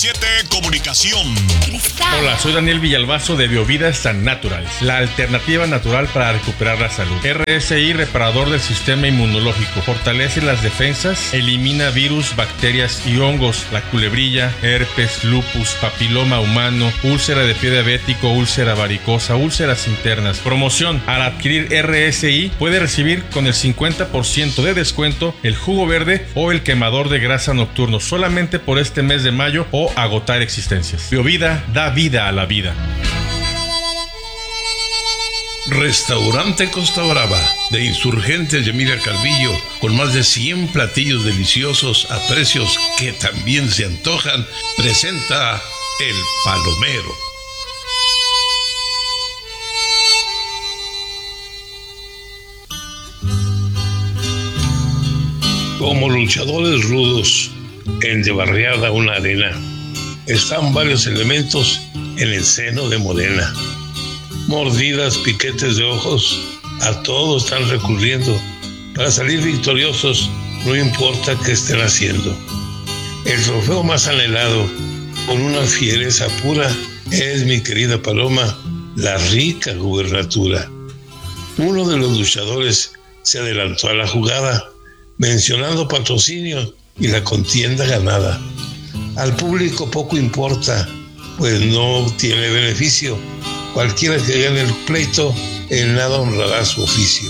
97 Comunicación. Cristal. Hola, soy Daniel Villalbazo de Biovida San Naturals, la alternativa natural para recuperar la salud. RSI, reparador del sistema inmunológico, fortalece las defensas, elimina virus, bacterias y hongos, la culebrilla, herpes, lupus, papiloma humano, úlcera de pie diabético, úlcera varicosa, úlceras internas. Promoción: al adquirir RSI puede recibir con el 50% de descuento el jugo verde o el quemador de grasa nocturno solamente por este mes de mayo o agotar existencias. Biovida da vida a la vida. Restaurante Costa Brava, de Insurgentes y Emilia Calvillo, con más de 100 platillos deliciosos a precios que también se antojan, presenta El Palomero. Como luchadores rudos en De Barriada una arena, están varios elementos en el seno de Morena. Mordidas, piquetes de ojos, a todo están recurriendo para salir victoriosos, no importa qué estén haciendo. El trofeo más anhelado, con una fiereza pura, es, mi querida Paloma, la rica gubernatura. Uno de los luchadores se adelantó a la jugada, mencionando patrocinio y la contienda ganada. Al público poco importa, pues no tiene beneficio. Cualquiera que gane el pleito, en nada honrará su oficio.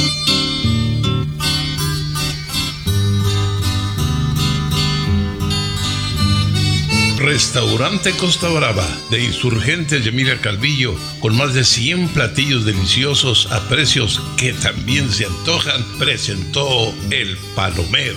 Restaurante Costa Brava, de Insurgentes y Emilia Calvillo, con más de 100 platillos deliciosos a precios que también se antojan, presentó El Palomero.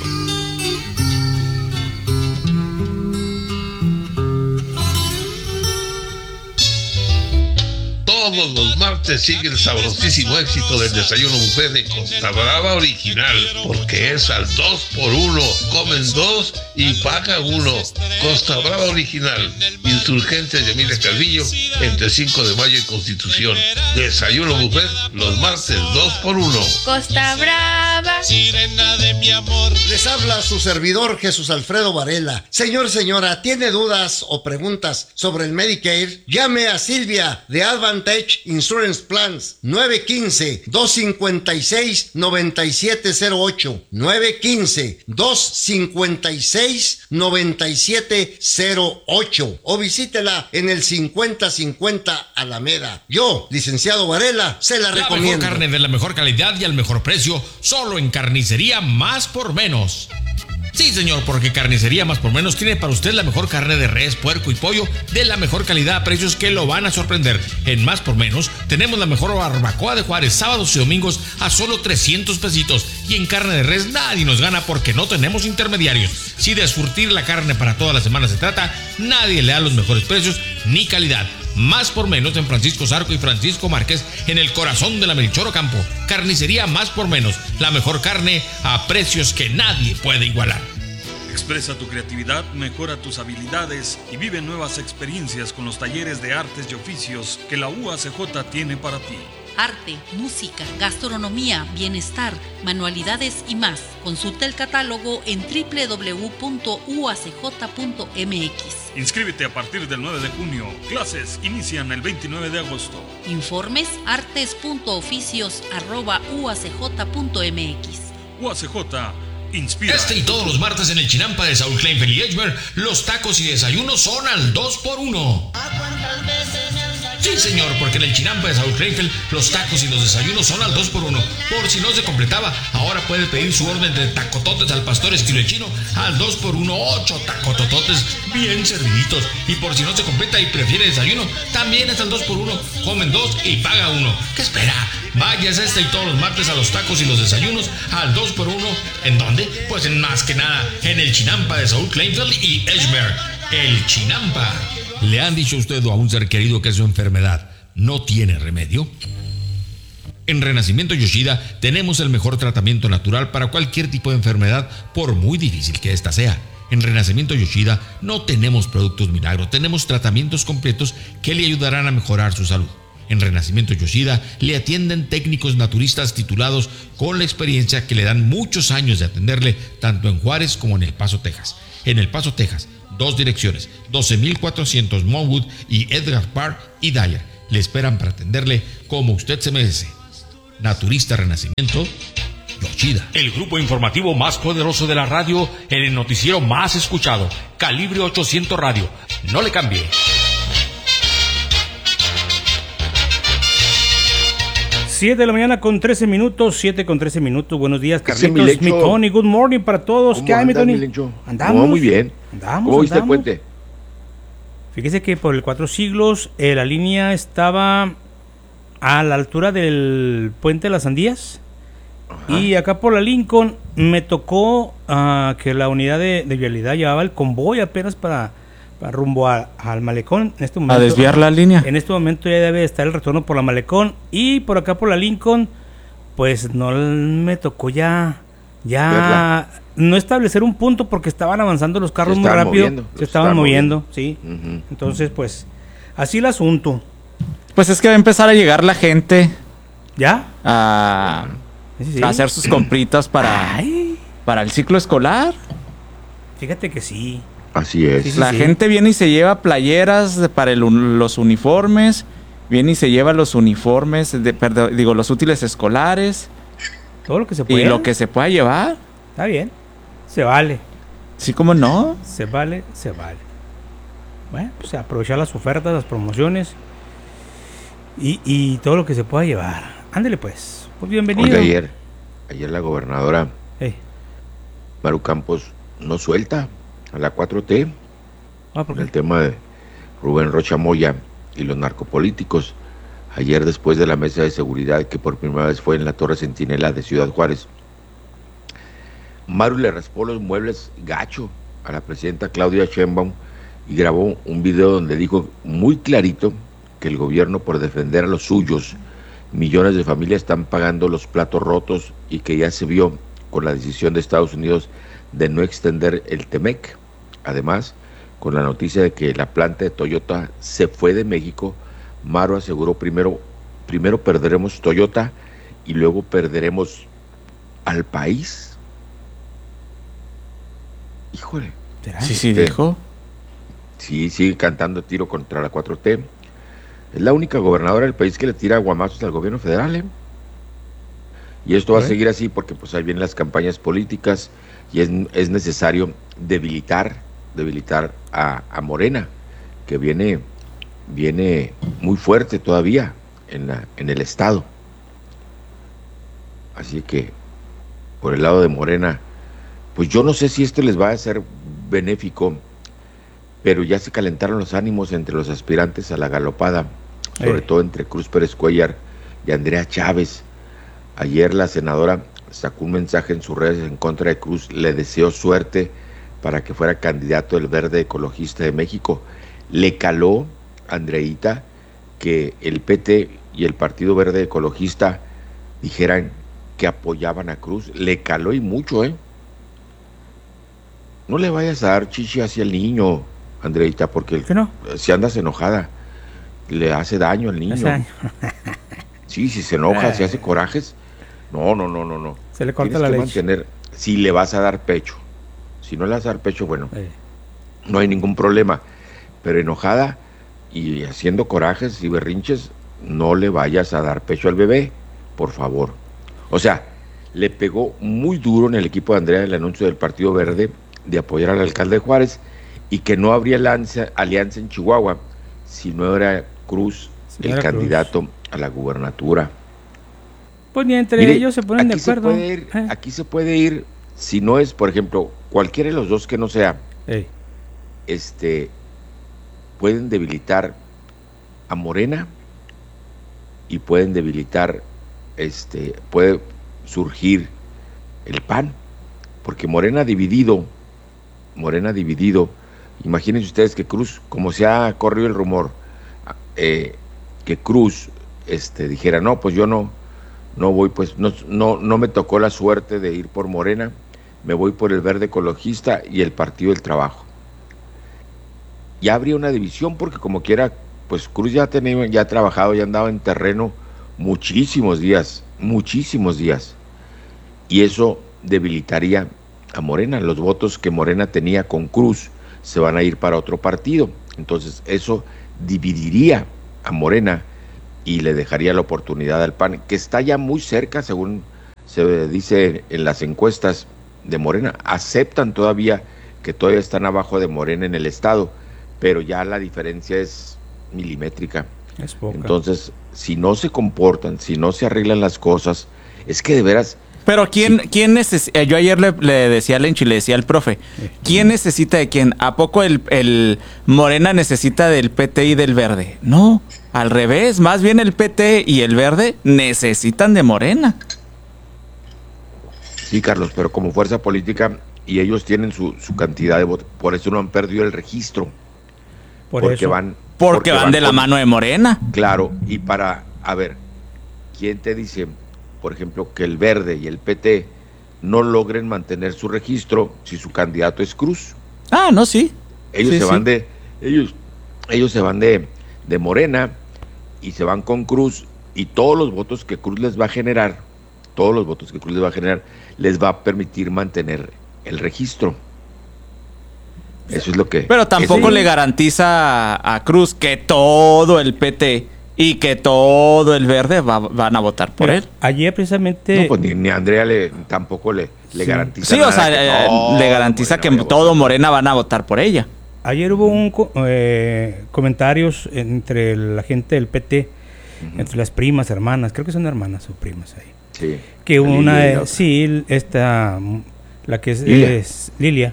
Todos los martes sigue el sabrosísimo éxito del desayuno buffet de Costa Brava Original, porque es al 2x1, comen 2 y paga 1. Costa Brava Original, Insurgentes de Emilia Calvillo, entre 5 de mayo y Constitución. Desayuno buffet los martes 2x1. Costa Brava. Sirena de mi amor. Les habla su servidor Jesús Alfredo Varela. Señor, señora, ¿tiene dudas o preguntas sobre el Medicare? Llame a Silvia de Advantage Insurance Plans, 915-256-9708, 915-256-9708, o visítela en el 5050 Alameda. Yo, licenciado Varela, se la recomiendo. La mejor carne de la mejor calidad y al mejor precio, solo en Carnicería Más por Menos. Sí, señor, porque Carnicería Más por Menos tiene para usted la mejor carne de res, puerco y pollo de la mejor calidad a precios que lo van a sorprender. En Más por Menos tenemos la mejor barbacoa de Juárez, sábados y domingos a solo 300 pesitos. Y en carne de res nadie nos gana porque no tenemos intermediarios. Si de surtir la carne para toda la semana se trata, nadie le da los mejores precios ni calidad. Más por Menos en Francisco Zarco y Francisco Márquez, en el corazón de la Melchor Ocampo. Carnicería Más por Menos, la mejor carne a precios que nadie puede igualar. Expresa tu creatividad, mejora tus habilidades y vive nuevas experiencias con los talleres de artes y oficios que la UACJ tiene para ti. Arte, música, gastronomía, bienestar, manualidades y más. Consulta el catálogo en www.uacj.mx. Inscríbete a partir del 9 de junio. Clases inician el 29 de agosto. Informes artes.oficios@uacj.mx. UACJ inspira. Este y todos los martes en el Chinampa de Saúl Kleinfeld y Edgemer, los tacos y desayunos son al 2x1. Sí, señor, porque en el Chinampa de Saúl Kleinfeld los tacos y los desayunos son al 2x1. Por si no se completaba, ahora puede pedir su orden de tacototes al pastor estilo chino al 2x1, 8 tacotototes bien serviditos. Y por si no se completa y prefiere desayuno, también es al 2x1. Comen 2 y paga 1. ¿Qué espera? Vayas este y todos los martes a los tacos y los desayunos al 2x1. ¿En dónde? Pues en más que nada en el Chinampa de Saúl Kleinfeld y Edgemer. El Chinampa. ¿Le han dicho a usted o a un ser querido que su enfermedad no tiene remedio? En Renacimiento Yoshida tenemos el mejor tratamiento natural para cualquier tipo de enfermedad, por muy difícil que ésta sea. En Renacimiento Yoshida no tenemos productos milagro, tenemos tratamientos completos que le ayudarán a mejorar su salud. En Renacimiento Yoshida le atienden técnicos naturistas titulados con la experiencia que le dan muchos años de atenderle tanto en Juárez como en El Paso, Texas. en El Paso, Texas. 2 direcciones, 12,400 Monwood y Edgar Park y Dyer. Le esperan para atenderle como usted se merece. Naturista Renacimiento, Yoshida. El grupo informativo más poderoso de la radio, en el noticiero más escuchado, Calibre 800 Radio. No le cambie. 7 de la mañana con 13 minutos, 7 con 13 minutos. Buenos días, Ese Carlitos, mi Tony. Good morning para todos. ¿Qué hay, mi Tony? Andamos. No, muy bien. ¿Cómo viste el puente? Fíjese que por el 4 siglos la línea estaba a la altura del puente de las Sandías. Ajá. Y acá por la Lincoln me tocó que la unidad de vialidad llevaba el convoy apenas para rumbo al malecón. En este momento, a desviar la línea. En este momento ya debe estar el retorno por la malecón. Y por acá por la Lincoln, pues no me tocó ya no establecer un punto porque estaban avanzando los carros muy rápido. Se estaban moviendo, sí. Uh-huh. Entonces, pues, así el asunto. Pues es que va a empezar a llegar la gente. ¿Ya? A hacer sus compritas para el ciclo escolar. Fíjate que sí. Así es. La gente viene y se lleva playeras para los uniformes. Viene y se lleva los uniformes, los útiles escolares. Todo lo que se pueda. Y lo que se pueda llevar. Está bien. Se vale. Sí, ¿cómo no? Se vale. Bueno, pues aprovechar las ofertas, las promociones y todo lo que se pueda llevar. Ándele pues. Pues bienvenido. Oiga, ayer la gobernadora Maru Campos no suelta a la 4T ¿por qué? El tema de Rubén Rocha Moya y los narcopolíticos. Ayer, después de la mesa de seguridad que por primera vez fue en la Torre Centinela de Ciudad Juárez, Maru le raspó los muebles gacho a la presidenta Claudia Sheinbaum y grabó un video donde dijo muy clarito que el gobierno, por defender a los suyos, millones de familias están pagando los platos rotos y que ya se vio con la decisión de Estados Unidos de no extender el TEMEC. Además, con la noticia de que la planta de Toyota se fue de México, Maru aseguró primero perderemos Toyota y luego perderemos al país. Híjole. Sí, dijo. Sí, sigue cantando tiro contra la 4T. Es la única gobernadora del país que le tira guamazos al gobierno federal, Y esto va a seguir así porque pues ahí vienen las campañas políticas y es necesario debilitar a Morena, que viene muy fuerte todavía en el estado. Así que por el lado de Morena, pues yo no sé si esto les va a ser benéfico, pero ya se calentaron los ánimos entre los aspirantes a la galopada, sobre todo entre Cruz Pérez Cuellar y Andrea Chávez. Ayer la senadora sacó un mensaje en sus redes en contra de Cruz, le deseó suerte para que fuera candidato del Verde Ecologista de México. Le caló, Andreita, que el PT y el Partido Verde Ecologista dijeran que apoyaban a Cruz. Le caló y mucho, No le vayas a dar chichi hacia el niño, Andreita, porque si andas enojada, le hace daño al niño. Sí, si se enoja, si hace corajes, no. Se le corta Tienes la que leche. mantener, si le vas a dar pecho. Si no le vas a dar pecho, bueno, no hay ningún problema. Pero enojada y haciendo corajes y berrinches, no le vayas a dar pecho al bebé, por favor. O sea, le pegó muy duro en el equipo de Andrea el anuncio del Partido Verde de apoyar al alcalde de Juárez y que no habría alianza en Chihuahua si no era Cruz el candidato a la gubernatura. Pues ni entre ellos se ponen de acuerdo. Aquí se puede ir, si no es, por ejemplo, cualquiera de los dos que no sea, pueden debilitar a Morena y pueden debilitar, puede surgir el PAN, porque Morena dividido, imagínense ustedes que Cruz, como se ha corrido el rumor, que Cruz dijera, no, pues yo no voy, pues no me tocó la suerte de ir por Morena, me voy por el Verde Ecologista y el Partido del Trabajo. Ya habría una división porque como quiera, pues Cruz ya ha trabajado, ya andaba en terreno muchísimos días, y eso debilitaría a Morena. Los votos que Morena tenía con Cruz se van a ir para otro partido. Entonces eso dividiría a Morena y le dejaría la oportunidad al PAN, que está ya muy cerca, según se dice en las encuestas de Morena. Aceptan todavía que todavía están abajo de Morena en el estado, pero ya la diferencia es milimétrica. Es poca. Entonces, si no se comportan, si no se arreglan las cosas, es que de veras... Pero ¿quién necesita? Yo ayer le decía a Lenchi, le decía al profe, ¿quién necesita de quién? ¿A poco el Morena necesita del PT y del Verde? No, al revés, más bien el PT y el Verde necesitan de Morena. Sí, Carlos, pero como fuerza política, y ellos tienen su cantidad de votos, por eso no han perdido el registro. Porque van de la mano de Morena. Claro, y a ver, ¿quién te dice, por ejemplo, que el Verde y el PT no logren mantener su registro si su candidato es Cruz? Ah, no, sí. Ellos se van de Morena y se van con Cruz, y todos los votos que Cruz les va a generar, les va a permitir mantener el registro. Eso es lo que... Pero tampoco le garantiza a Cruz que todo el PT y que todo el Verde van a votar por él. Ayer precisamente... No, pues ni Andrea tampoco le garantiza. Sí, o sea, le garantiza que todo Morena van a votar por ella. Ayer hubo comentarios entre la gente del PT, entre las primas, hermanas, creo que son hermanas o primas ahí. Sí. Que una, la que es Lilia.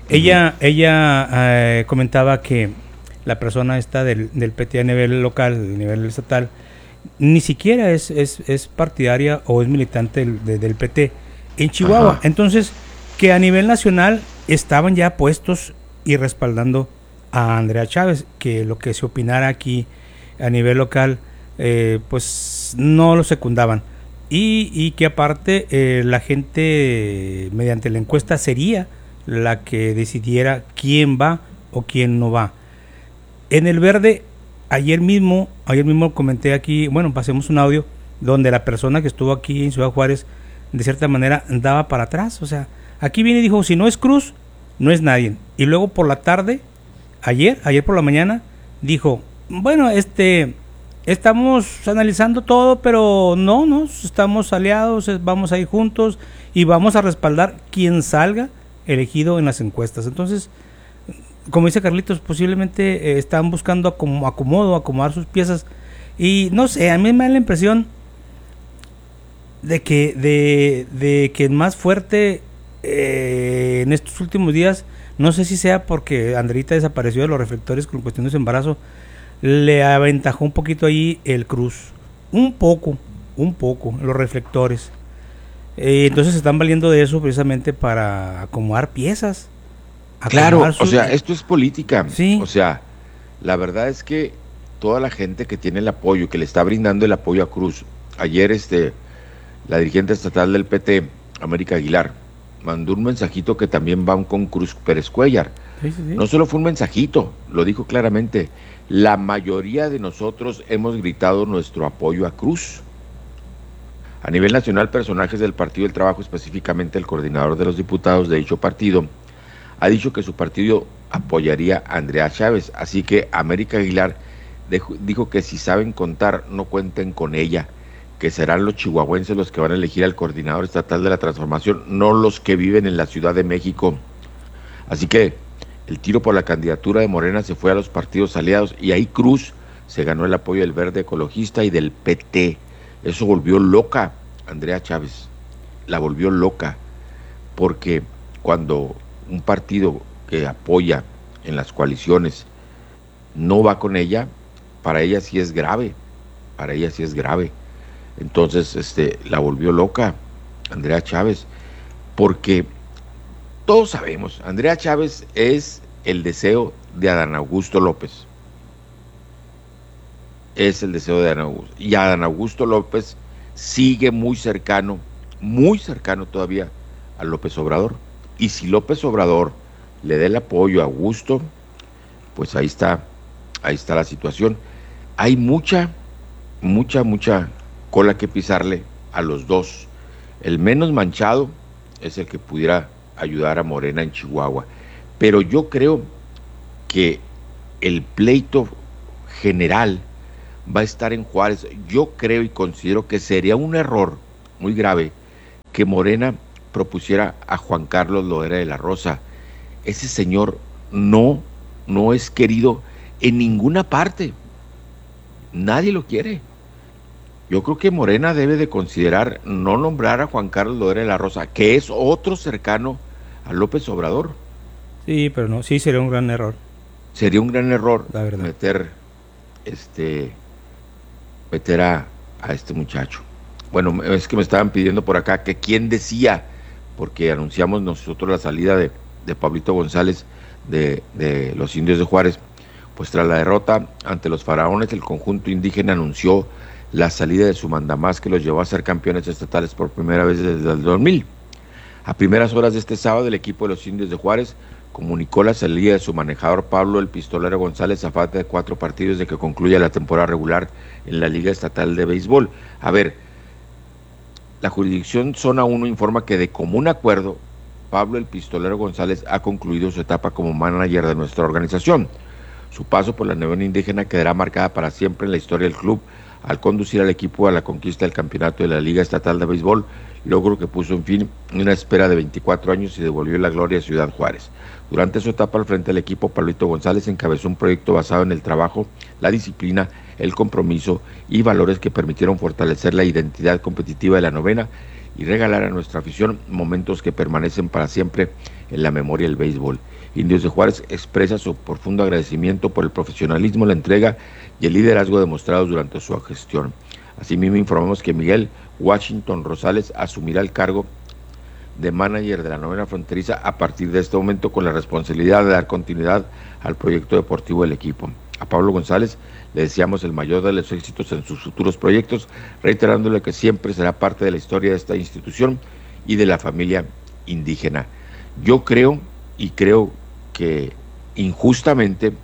Ella comentaba que la persona esta del PT a nivel local, a nivel estatal, ni siquiera es partidaria o es militante del PT en Chihuahua. Ajá. Entonces, que a nivel nacional estaban ya puestos y respaldando a Andrea Chávez, que lo que se opinara aquí a nivel local, pues no lo secundaban. Y que aparte la gente, mediante la encuesta, sería la que decidiera quién va o quién no va. En el Verde, ayer mismo comenté aquí, bueno, pasemos un audio donde la persona que estuvo aquí en Ciudad Juárez, de cierta manera, daba para atrás. O sea, aquí viene y dijo, si no es Cruz, no es nadie. Y luego por la tarde, ayer por la mañana, dijo, bueno, estamos analizando todo, pero no, estamos aliados, vamos a ir juntos y vamos a respaldar quien salga elegido en las encuestas. Entonces, como dice Carlitos, posiblemente están buscando acomodar sus piezas, y no sé, a mí me da la impresión de que el más fuerte en estos últimos días, no sé si sea porque Andreita desapareció de los reflectores con cuestión de su embarazo, le aventajó un poquito ahí el Cruz, un poco los reflectores. Entonces se están valiendo de eso precisamente para acomodar piezas. Claro, o sea, esto es política. Sí. O sea, la verdad es que toda la gente que tiene el apoyo, que le está brindando el apoyo a Cruz. Ayer la dirigente estatal del PT, América Aguilar, mandó un mensajito que también va con Cruz Pérez Cuellar. Sí. No solo fue un mensajito, lo dijo claramente. La mayoría de nosotros hemos gritado nuestro apoyo a Cruz. A nivel nacional, personajes del Partido del Trabajo, específicamente el coordinador de los diputados de dicho partido, ha dicho que su partido apoyaría a Andrea Chávez. Así que América Aguilar dijo que si saben contar, no cuenten con ella, que serán los chihuahuenses los que van a elegir al coordinador estatal de la transformación, no los que viven en la Ciudad de México. Así que el tiro por la candidatura de Morena se fue a los partidos aliados, y ahí Cruz se ganó el apoyo del Verde Ecologista y del PT. Eso volvió loca a Andrea Chávez, la volvió loca, porque cuando un partido que apoya en las coaliciones no va con ella, para ella sí es grave, Entonces la volvió loca Andrea Chávez, porque todos sabemos, Andrea Chávez es el deseo de Adán Augusto López. Es el deseo de Adán Augusto. Y Adán Augusto López sigue muy cercano todavía a López Obrador. Y si López Obrador le da el apoyo a Augusto, pues ahí está la situación. Hay mucha cola que pisarle a los dos. El menos manchado es el que pudiera ayudar a Morena en Chihuahua. Pero yo creo que el pleito general va a estar en Juárez. Yo creo y considero que sería un error muy grave que Morena propusiera a Juan Carlos Loera de la Rosa. Ese señor no es querido en ninguna parte. Nadie lo quiere. Yo creo que Morena debe de considerar no nombrar a Juan Carlos Loera de la Rosa, que es otro cercano a López Obrador. Sí, pero no, sí sería un gran error. Sería un gran error, la verdad, meter a este muchacho. Bueno, es que me estaban pidiendo por acá que quién decía, porque anunciamos nosotros la salida de Pablito González de los Indios de Juárez. Pues tras la derrota ante los faraones, el conjunto indígena anunció la salida de su mandamás, que los llevó a ser campeones estatales por primera vez desde el 2000. A primeras horas de este sábado, el equipo de los Indios de Juárez comunicó la salida de su manejador Pablo el Pistolero González a falta de 4 partidos de que concluya la temporada regular en la Liga Estatal de Béisbol. A ver, la jurisdicción Zona 1 informa que de común acuerdo, Pablo el Pistolero González ha concluido su etapa como manager de nuestra organización. Su paso por la novena indígena quedará marcada para siempre en la historia del club al conducir al equipo a la conquista del campeonato de la Liga Estatal de Béisbol, logro que puso en fin una espera de 24 años y devolvió la gloria a Ciudad Juárez. Durante su etapa al frente del equipo, Pablito González encabezó un proyecto basado en el trabajo, la disciplina, el compromiso y valores que permitieron fortalecer la identidad competitiva de la novena y regalar a nuestra afición momentos que permanecen para siempre en la memoria del béisbol. Indios de Juárez expresa su profundo agradecimiento por el profesionalismo, la entrega y el liderazgo demostrados durante su gestión. Asimismo, informamos que Miguel Washington Rosales asumirá el cargo de manager de la novena fronteriza a partir de este momento, con la responsabilidad de dar continuidad al proyecto deportivo del equipo. A Pablo González le deseamos el mayor de los éxitos en sus futuros proyectos, reiterándole que siempre será parte de la historia de esta institución y de la familia indígena. Yo creo que injustamente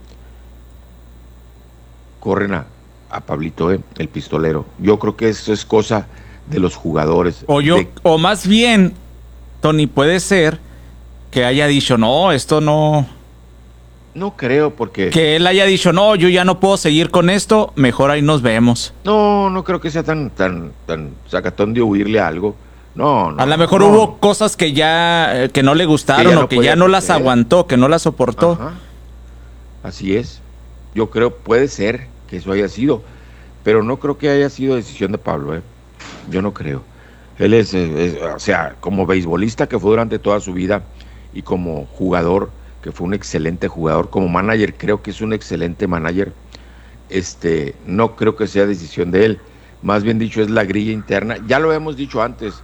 corren a Pablito, el pistolero. Yo creo que eso es cosa de los jugadores. O más bien, Tony, puede ser que haya dicho, no, esto no... No creo, porque... Que él haya dicho, no, yo ya no puedo seguir con esto, mejor ahí nos vemos. No creo que sea tan sacatón de huirle a algo. No. A lo mejor hubo cosas que ya que no le gustaron o que ya no las aguantó, que no las soportó. Ajá. Así es. Yo creo, puede ser que eso haya sido, pero no creo que haya sido decisión de Pablo, Yo no creo. Él es, o sea, como beisbolista que fue durante toda su vida y como jugador, que fue un excelente jugador, como manager, creo que es un excelente manager. No creo que sea decisión de él. Más bien dicho, es la grilla interna. Ya lo habíamos dicho antes.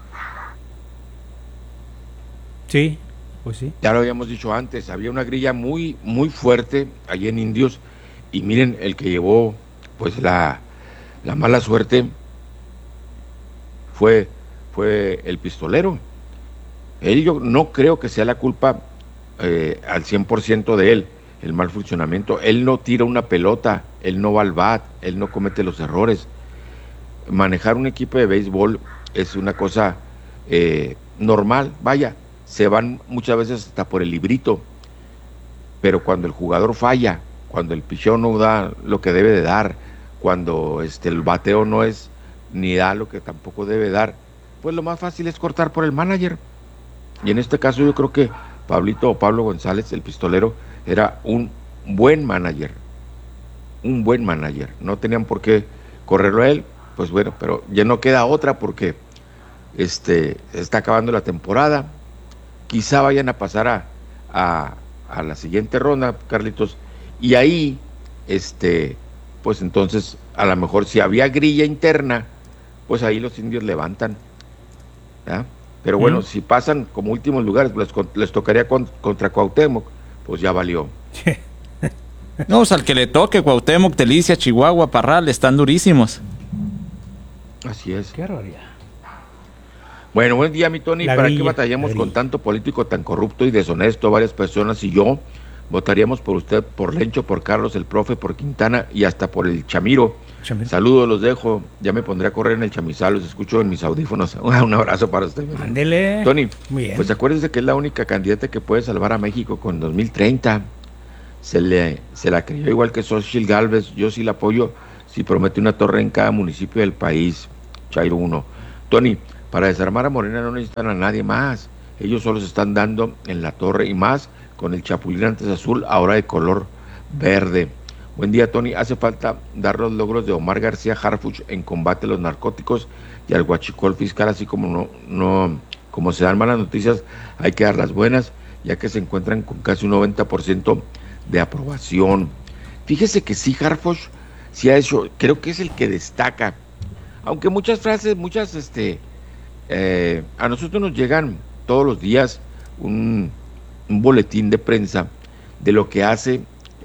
Sí, pues sí. Ya lo habíamos dicho antes. Había una grilla muy, muy fuerte allí en Indios. Y miren, el que llevó pues la mala suerte fue el pistolero. Yo no creo que sea la culpa al 100% de él, el mal funcionamiento. Él no tira una pelota, él no va al bat, él no comete los errores. Manejar un equipo de béisbol es una cosa normal, vaya, se van muchas veces hasta por el librito, pero cuando el jugador falla, cuando el picheo no da lo que debe de dar, cuando el bateo no es ni da lo que tampoco debe dar, pues lo más fácil es cortar por el manager. Y en este caso yo creo que Pablo González, el pistolero, era un buen manager, no tenían por qué correrlo a él, pues bueno, pero ya no queda otra porque está acabando la temporada, quizá vayan a pasar a la siguiente ronda, Carlitos, y ahí, pues entonces, a lo mejor si había grilla interna, pues ahí los indios levantan, ¿ya? Pero bueno, si pasan como últimos lugares, les tocaría contra Cuauhtémoc, pues ya valió. No, o sea, al que le toque, Cuauhtémoc, Delicia, Chihuahua, Parral, están durísimos. Así es. Qué barbaridad. Bueno, buen día, mi Tony. ¿Para qué batallamos con tanto político tan corrupto y deshonesto? Varias personas y yo votaríamos por usted, por Lencho, por Carlos, el profe, por Quintana y hasta por el Chamiro, Saludos, los dejo. Ya me pondré a correr en el chamizal, los escucho en mis audífonos. Un abrazo para usted. Ándele. Tony, muy bien. Pues acuérdese que es la única candidata que puede salvar a México con 2030. Se la creyó igual que Xochitl Gálvez. Yo sí la apoyo si promete una torre en cada municipio del país. Chairo 1. Tony, para desarmar a Morena no necesitan a nadie más. Ellos solo se están dando en la torre y más con el chapulín antes azul, ahora de color verde. Buen día, Tony. Hace falta dar los logros de Omar García Harfuch en combate a los narcóticos y al huachicol fiscal, así como como se dan malas noticias, hay que dar las buenas, ya que se encuentran con casi un 90% de aprobación. Fíjese que sí, Harfuch sí ha hecho, creo que es el que destaca, aunque muchas frases, a nosotros nos llegan todos los días un boletín de prensa de lo que hace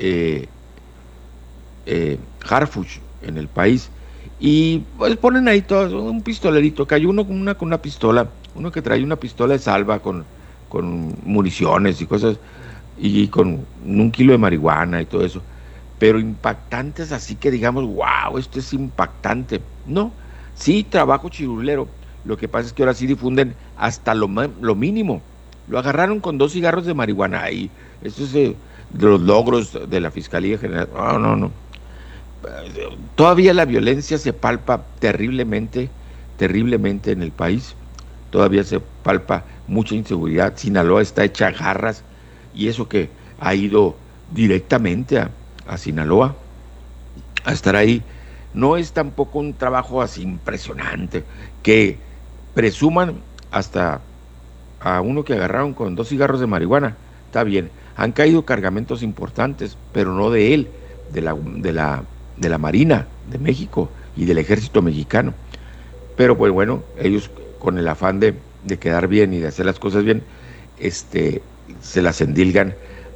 Harfuch en el país, y pues ponen ahí todos un pistolerito, que hay uno con una pistola, uno que trae una pistola de salva con municiones y cosas, y con 1 kilo de marihuana y todo eso, pero impactantes así que digamos, wow, esto es impactante. No, sí, trabajo chirulero. Lo que pasa es que ahora sí difunden hasta lo mínimo. Lo agarraron con 2 cigarros de marihuana y eso es de los logros de la Fiscalía General. No. Todavía la violencia se palpa terriblemente en el país. Todavía se palpa mucha inseguridad. Sinaloa está hecha garras, y eso que ha ido directamente a Sinaloa a estar ahí. No es tampoco un trabajo así impresionante que presuman hasta a uno que agarraron con 2 cigarros de marihuana. Está bien, han caído cargamentos importantes, pero no de él, de la Marina de México y del Ejército Mexicano. Pero pues bueno, ellos con el afán de quedar bien y de hacer las cosas bien, se las endilgan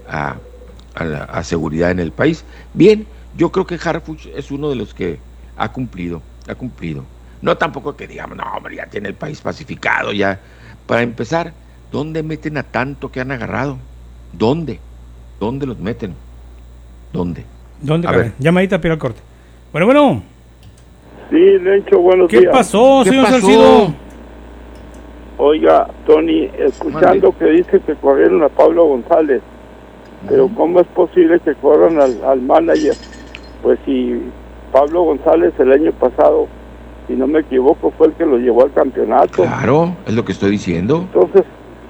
a seguridad en el país. Bien, yo creo que Harfuch es uno de los que ha cumplido. No tampoco que digamos, no, hombre, ya tiene el país pacificado, ya. Para empezar, ¿dónde meten a tanto que han agarrado? ¿Dónde los meten? ¿Dónde? A ver. Llamadita para el corte. Bueno. Sí, Lencho, buenos días. ¿Qué pasó, señor Salcido? Oiga, Tony, escuchando que dice que corrieron a Pablo González, pero ¿cómo es posible que corran al manager? Pues si Pablo González el año pasado, si no me equivoco, fue el que lo llevó al campeonato. Claro, es lo que estoy diciendo. Entonces,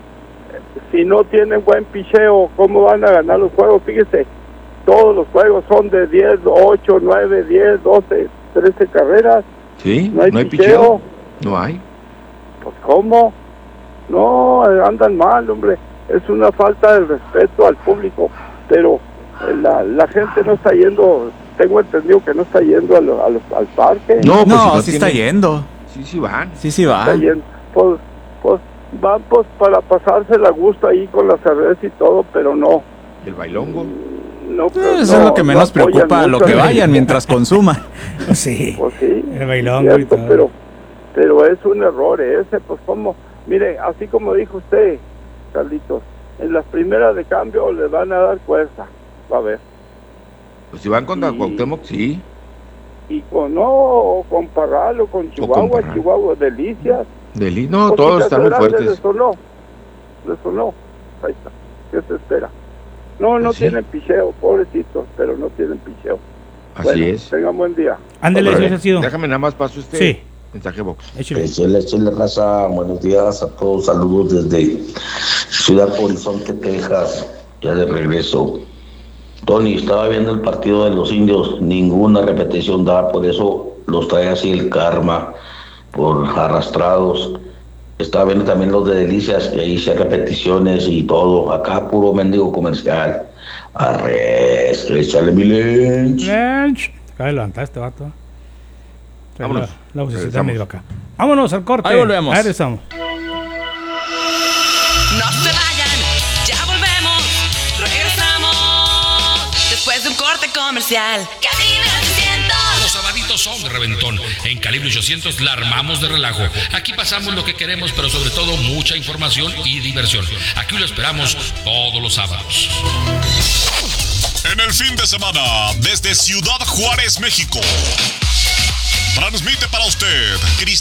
si no tienen buen picheo, ¿cómo van a ganar los juegos? Fíjese, todos los juegos son de 10, 8, 9, 10, 12, 13 carreras. Sí, no hay picheo. No hay. Pues ¿cómo? No, andan mal, hombre. Es una falta de respeto al público, pero la gente no está yendo. Tengo entendido que no está yendo al parque. No, sí está yendo. Sí van. Sí van. Está yendo. Pues van para pasársela a gusto ahí con la cerveza y todo, pero no. ¿Y el bailongo? No, eso es lo que menos preocupa, lo que vayan mientras consuman. Sí. Pues sí. El bailongo y todo. Pero es un error ese, pues como, mire, así como dijo usted, Carlitos, en las primeras de cambio le van a dar cuesta, va a ver. Pues si van contra Cuauhtémoc, sí. Y con Parral o con Chihuahua, Delicias. No, todos están muy fuertes. Le sonó. Ahí está. ¿Qué se espera? No pues sí. Tienen picheo, pobrecitos, pero no tienen picheo. Así es. Tengan buen día. Ándale, señor Salcido. Déjame nada más paso Sí. Mensaje box. Échale raza, buenos días a todos, saludos desde Ciudad Horizonte, Texas, ya de regreso. Tony, estaba viendo el partido de los indios, ninguna repetición daba, por eso los trae así el karma, por arrastrados. Estaba viendo también los de Delicias, que ahí hice repeticiones y todo, acá puro mendigo comercial. Arres, échale mi Lench. Acaba de levantar este vato. Vámonos. La vocecita medio acá. Vámonos al corte. Ahí volvemos. Ahí estamos. No se vayan, ya volvemos. Regresamos después de un corte comercial. Calibre 800. Los sabaditos son de reventón. En Calibre 800 la armamos de relajo. Aquí pasamos lo que queremos, pero sobre todo mucha información y diversión. Aquí lo esperamos todos los sábados. En el fin de semana, desde Ciudad Juárez, México, Transmite para usted Cristian